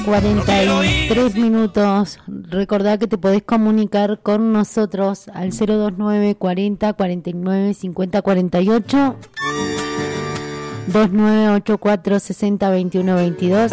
43 minutos. Recordá que te podés comunicar con nosotros al 029 40 49 50 48, 2984 60 21 22.